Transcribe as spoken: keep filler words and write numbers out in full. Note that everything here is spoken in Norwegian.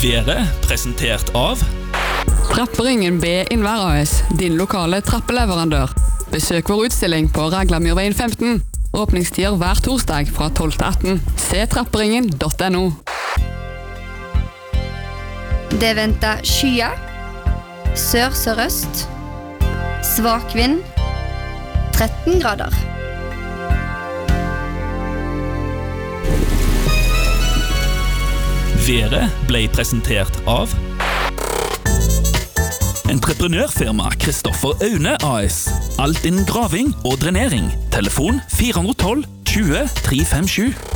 Været presentert av Trapperingen B Innvær A S, din lokale trappeleverandør. Besøk vår utstilling på Raglamyrveien femten. Åpningstider hver torsdag fra tolv til atten. Se trapperingen punktum no. Det venter skyer, sør-sørøst, svak vind, tretten grader. Været ble presentert av Entreprenørfirma Kristoffer Aune A S. Alt innen graving og drenering. Telefon fire ett to tjue tre fem sju.